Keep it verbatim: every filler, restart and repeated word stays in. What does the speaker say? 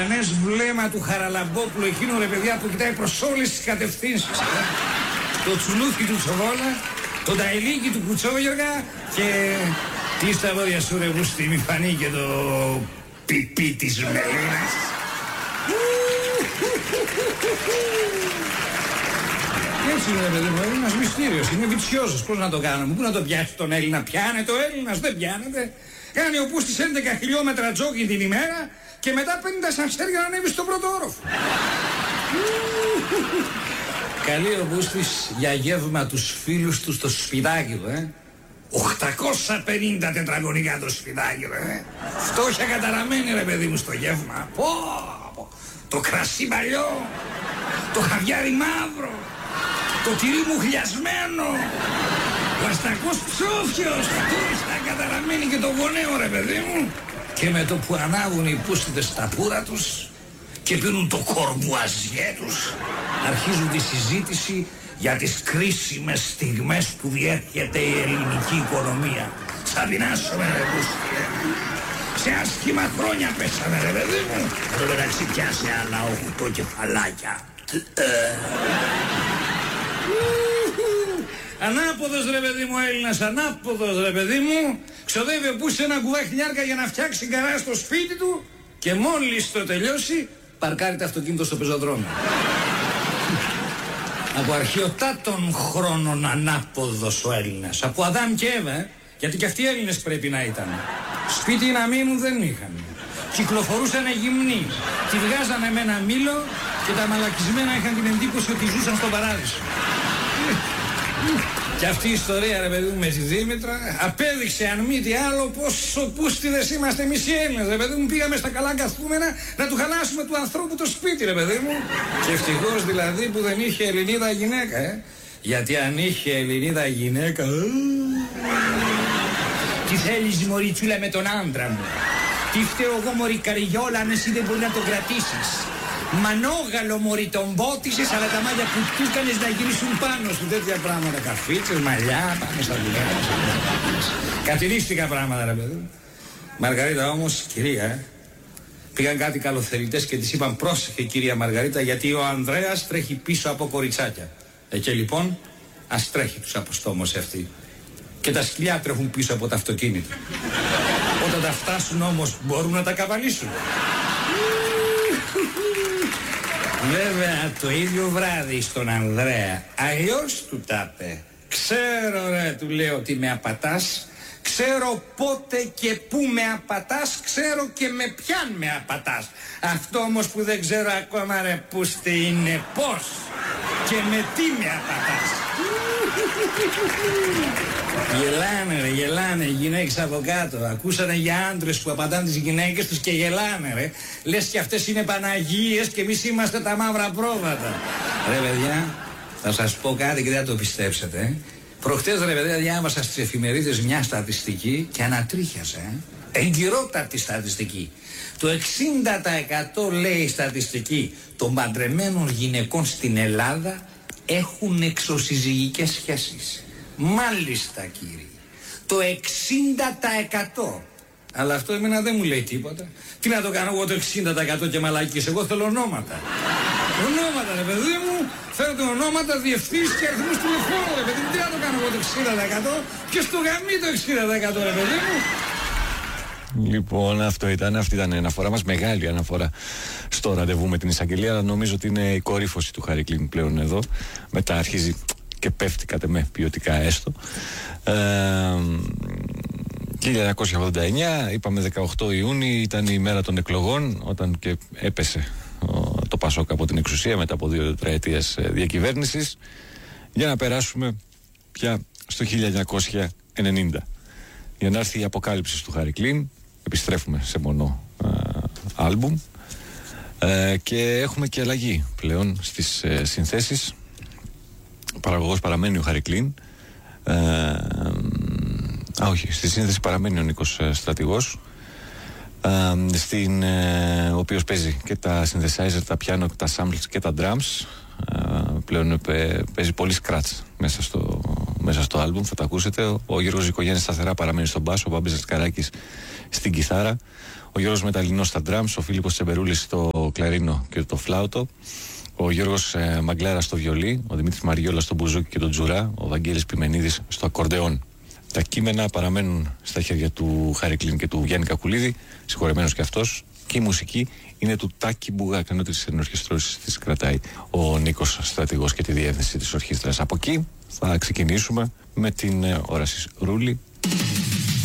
προφανές βλέμμα του Χαραλαμπόπουλου, εκείνο ρε παιδιά που κοιτάει προς όλες τις κατευθύνσεις. Το τσουλούθι του Τσοβόλα, το ταηλίκι του Κουτσόγιοργα και τι στα λόγια σου ρε Βούστη, μη φανεί και το πιπί της Μελίνας. Έτσι είναι παιδί μου, είναι ένας μυστήριος, είναι βιτσιόζος, πώς να το κάνουμε, πού να το πιάσει τον Έλληνα, πιάνεται ο Έλληνας, δεν πιάνεται. Κάνει ο Πούστης έντεκα χιλιόμετρα τζόκι την ημέρα και μετά πενήντα σανσέρ για να ανέβει στον πρώτο όροφο. Καλή ο Πούστης για γεύμα τους φίλους του στο σπιτάκι του, ε. οκτακόσια πενήντα τετραγωνικά το σπιτάκι του, ε. Φτώχεια καταραμένη ρε παιδί μου στο γεύμα. Πω, πω. Το κρασί παλιό, το χαβιάρι μαύρο, το τυρί μου χλιασμένο, ο αστακός ψόφιος, φτώχεια καταραμένη και το γονέο ρε παιδί μου. Και με το που ανάβουν οι πούστιδες στα πουρα τους και πίνουν το κορμπουαζιέ τους, αρχίζουν τη συζήτηση για τις κρίσιμες στιγμές που διέρχεται η ελληνική οικονομία. Θα πεινάσουμε ρε Πούστη, σε άσχημα χρόνια πέσαμε ρε παιδί μου. Εδώ μεταξύ πιάσε άλλα οχτώ κεφαλάκια. Ανάποδος ρε παιδί μου Έλληνας, ανάποδος ρε παιδί μου. Ξοδεύει ο Πούστης ένα κουβά χιλιάρκα για να φτιάξει γκαράζ στο σπίτι του και μόλις το τελειώσει παρκάρει το αυτοκίνητο στο πεζοδρόμιο. Από αρχαιοτάτων χρόνων ανάποδος ο Έλληνας. Από Αδάμ και Εύα, ε? Γιατί και αυτοί οι Έλληνες πρέπει να ήταν. Σπίτι να μείνουν δεν είχαν. Κυκλοφορούσαν γυμνοί. Τη βγάζανε με ένα μήλο και τα μαλακισμένα είχαν την εντύπωση ότι ζούσαν στον παράδεισο. Και αυτή η ιστορία ρε παιδί μου με τη Δήμητρα απέδειξε αν μη τι άλλο πόσο πούστιδες είμαστε εμείς οι Έλληνες ρε παιδί μου. Πήγαμε στα καλά καθούμενα να του χαλάσουμε του ανθρώπου το σπίτι ρε παιδί μου. Και ευτυχώς δηλαδή που δεν είχε Ελληνίδα γυναίκα, ε. Γιατί αν είχε Ελληνίδα γυναίκα, τι θέλεις μωριτσούλα με τον άντρα μου, τι φταίω εγώ μωρή καριόλα αν εσύ δεν μπορεί να τον κρατήσεις. Μανόγαλο μωρί τον μπότισες, αλλά τα μάτια που του έκανες να γυρίσουν πάνω σου. Τέτοια πράγματα, καφίτσες, μαλλιά, πάμε στα δουλειά. Κατηρίστηκα πράγματα ρε παιδί. Μαργαρίτα όμως, κυρία, ε, πήγαν κάτι καλοθερητές και της είπαν πρόσεχε κυρία Μαργαρίτα γιατί ο Ανδρέας τρέχει πίσω από κοριτσάκια. Ε, και λοιπόν, ας τρέχει τους αποστόμους αυτή. Και τα σκυλιά τρέχουν πίσω από τα αυτοκίνητα. Όταν τα φτάσουν όμως μπορούν να τα καβαλήσουν. Βέβαια το ίδιο βράδυ στον Ανδρέα αλλιώς του τα είπε. Ξέρω ρε του λέω ότι με απατάς, ξέρω πότε και πού με απατάς, ξέρω και με ποιαν με απατάς. Αυτό όμως που δεν ξέρω ακόμα ρε Πούστη είναι πώς και με τι με απατάς. Γελάνε ρε, γελάνε οι γυναίκες από κάτω. Ακούσανε για άντρες που απαντάνε τις γυναίκες τους και γελάνε ρε. Λες και αυτές είναι Παναγίες και εμείς είμαστε τα μαύρα πρόβατα. Ρε παιδιά, θα σας πω κάτι και δεν θα το πιστέψετε, ε. Προχτές ρε παιδιά διάβασα στις εφημερίδες μια στατιστική και ανατρίχιασα, ε. Εγκυρότατη στατιστική. Το εξήντα τοις εκατό λέει η στατιστική των παντρεμένων γυναικών στην Ελλάδα έχουν εξωσυζυγικές σχέσεις. Μάλιστα κύριε, το εξήντα τοις εκατό. Αλλά αυτό εμένα δεν μου λέει τίποτα. Τι να το κάνω εγώ το εξήντα τοις εκατό και μαλακίες, εγώ θέλω ονόματα. Ονόματα ρε παιδί μου, θέλω τα ονόματα, διευθύνσεις και αριθμούς τηλεφώνου ρε παιδί μου. Τι να το κάνω εγώ το εξήντα τοις εκατό, ποιος το γαμεί το εξήντα τοις εκατό ρε παιδί μου. Λοιπόν, αυτό ήταν, αυτή ήταν η αναφορά μας, μεγάλη αναφορά στο ραντεβού με την εισαγγελία, αλλά νομίζω ότι είναι η κορύφωση του Χάρη Κλίν πλέον εδώ. Μετά αρχίζει και πέφτει κατ' εμέ ποιοτικά έστω. Ε, χίλια εννιακόσια ογδόντα εννιά, είπαμε δεκαοκτώ Ιούνιου, ήταν η μέρα των εκλογών, όταν και έπεσε ο, το Πασόκ από την εξουσία μετά από δύο τετραετίες διακυβέρνησης. Για να περάσουμε πια στο χίλια εννιακόσια ενενήντα. Για να έρθει η αποκάλυψη του Χάρη Κλίν, επιστρέφουμε σε μονό α, άλμπουμ ε, και έχουμε και αλλαγή πλέον στις ε, συνθέσεις. Ο παραγωγός παραμένει ο Χάρη Κλίν, ε, α όχι, στη σύνθεση παραμένει ο Νίκος ε, Στρατηγός, ε, στην, ε, ο οποίος παίζει και τα synthesizer, τα piano, τα samples και τα drums. ε, πλέον ε, παίζει πολύ scratch μέσα στο μέσα στο άλμπουμ, θα τα ακούσετε. Ο, ο Γιώργος Οικογέννης σταθερά παραμένει στον μπάσο, ο Μπάμπης Ζασκαράκης στην κιθάρα, ο Γιώργος Μεταλλινός στα drums, ο Φίλιππος Τσεμπερούλης στο κλαρίνο και το φλάουτο, ο Γιώργος ε, Μαγκλάρας στο βιολί, ο Δημήτρης Μαριόλας στο μπουζούκι και το τζουρά, ο Βαγγέλης Πιμενίδης στο ακορντεόν. Τα κείμενα παραμένουν στα χέρια του Χάρη Κλίν και του Γιάννη Κακουλίδη, συγχωρεμένος και αυτός, και η μουσική είναι του Τάκη Μπουγάκ, ενώ τις ενορχιστρώσεις της κρατάει ο Νίκος Στρατηγός και τη διεύθυνση της ορχήστρας. Από εκεί θα ξεκινήσουμε με την όραση Ρούλη.